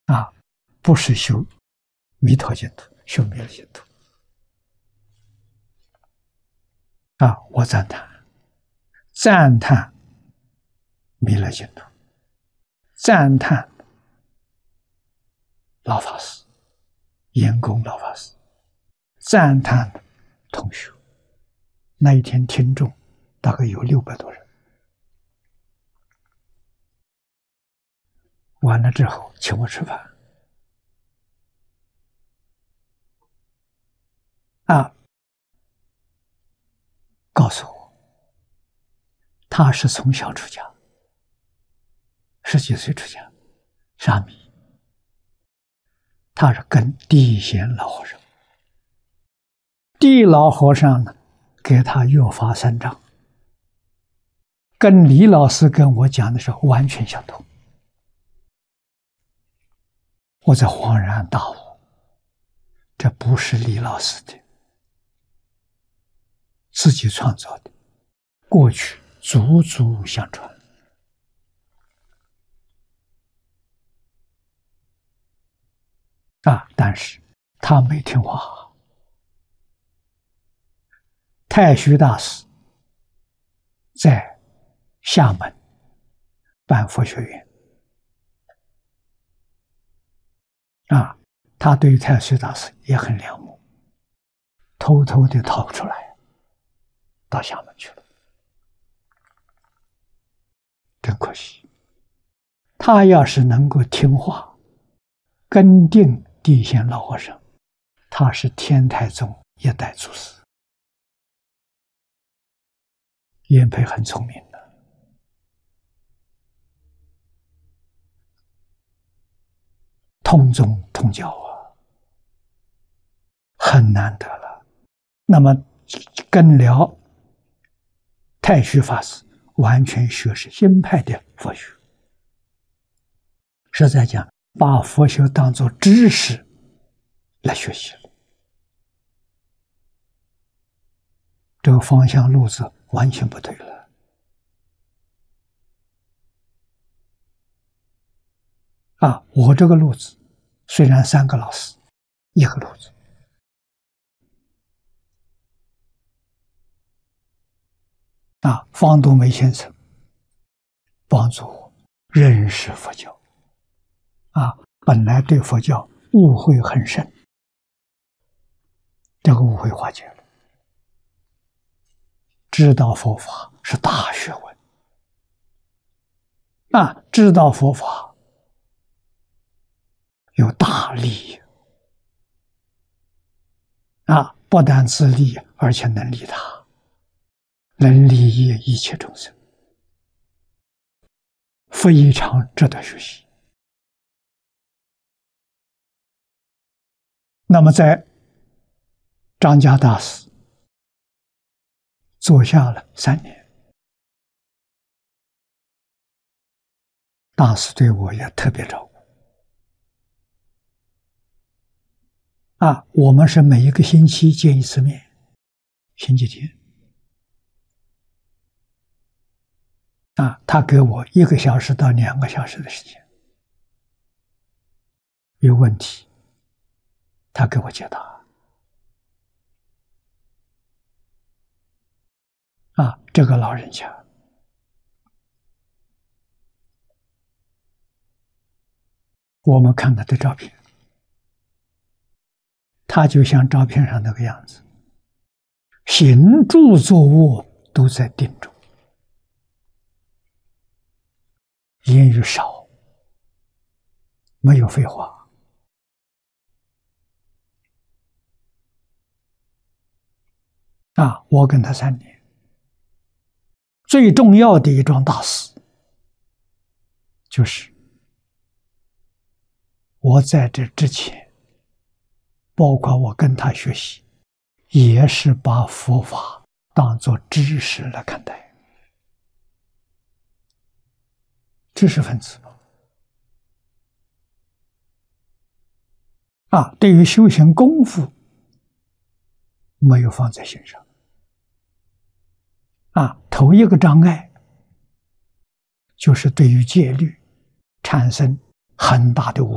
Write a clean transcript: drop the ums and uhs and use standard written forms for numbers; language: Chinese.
啊，不是修弥陀净土，修弥勒净土。啊，我赞叹弥勒净土，赞叹老法师、严公老法师，赞叹同学。那一天听众大概有600多人。完了之后，请我吃饭。告诉我，他是从小出家，10几岁出家，沙弥。他是跟地贤老和尚，地老和尚呢给他约法3章，跟李老师跟我讲的时候完全相同。我才恍然大悟，这不是李老师的，自己创造的，过去祖祖相传。但是他没听话。太虚大师在厦门办佛学院，他对太虚大师也很仰慕，偷偷的逃出来，到厦门去了。真可惜，他要是能够听话，跟定地贤老和尚，他是天台宗1代祖师。颜培很聪明的，通宗通教很难得了。那么跟了太虚法师，完全学是新派的佛学。实在讲，把佛学当作知识来学习了，这个方向路子完全不对了。我这个路子虽然3个老师1个路子，方东梅先生帮助我认识佛教。本来对佛教误会很深，这个误会化解了。知道佛法是大学问，知道佛法有大利益，不但自利，而且能利他，能利益一切众生，非常值得学习。那么在张家大师做下了3年，大师对我也特别照顾。我们是每1个星期见1次面，星期天。他给我1个小时到2个小时的时间，有问题他给我解答。这个老人家我们看他的照片，他就像照片上那个样子，行住坐卧都在定中，言语少，没有废话。我跟他3年，最重要的一桩大事，就是我在这之前，包括我跟他学习，也是把佛法当作知识来看待，知识分子对于修行功夫没有放在心上。头一个障碍就是对于戒律产生很大的误